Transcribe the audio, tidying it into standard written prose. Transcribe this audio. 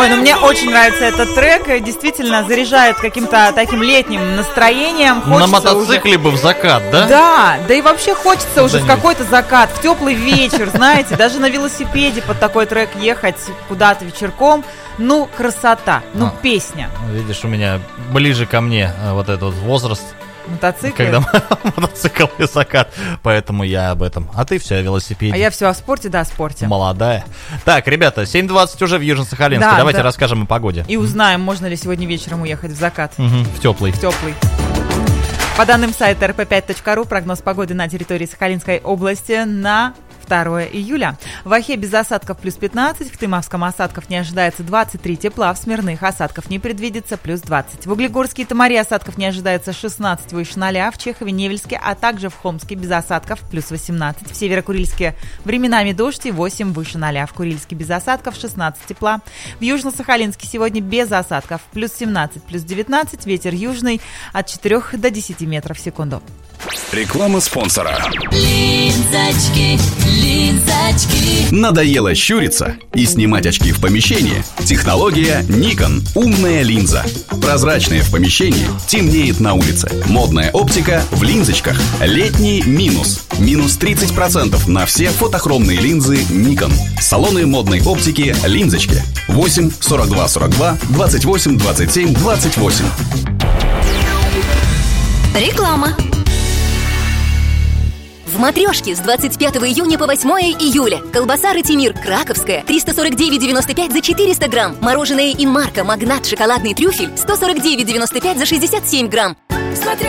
Ой, ну мне очень нравится этот трек. Действительно заряжает каким-то таким летним настроением. На мотоцикле бы в закат, да? Да и вообще хочется уже в какой-то закат, в теплый вечер, знаете. Даже на велосипеде под такой трек ехать куда-то вечерком. Ну, красота, песня. Видишь, у меня ближе ко мне вот этот вот возраст. Мотоцикл? Когда мотоцикл и закат. Поэтому я об этом. А ты все о велосипеде. А я все о спорте, да, о спорте. Молодая. Так, ребята, 7:20 уже в Южно-Сахалинске. Да, давайте расскажем о погоде. И узнаем, можно ли сегодня вечером уехать в закат. В теплый. По данным сайта rp5.ru, прогноз погоды на территории Сахалинской области на 2 июля. В Ахе без осадков плюс 15, в Тымовском осадков не ожидается 23 тепла, в Смирных осадков не предвидится плюс 20. В Углегорске и Томари осадков не ожидается 16 выше 0, в Чехове, Невельске, а также в Хомске без осадков плюс 18. В Северо-Курильске временами дождь и 8 выше 0, в Курильске без осадков 16 тепла. В Южно-Сахалинске сегодня без осадков плюс 17, плюс 19, ветер южный от 4 до 10 метров в секунду. Реклама спонсора. Линзочки. Надоело щуриться и снимать очки в помещении? Технология Nikon. Умная линза. Прозрачная в помещении, темнеет на улице. Модная оптика в линзочках. Летний минус. Минус 30% на все фотохромные линзы Nikon. Салоны модной оптики «Линзочки». 8 42 42 28 27 28. Реклама. В «Матрешке» с 25 июня по 8 июля. Колбаса «Ратимир» краковская 349,95 за 400 грамм. Мороженое «Инмарко» магнат шоколадный трюфель 149,95 за 67 грамм. Смотрю.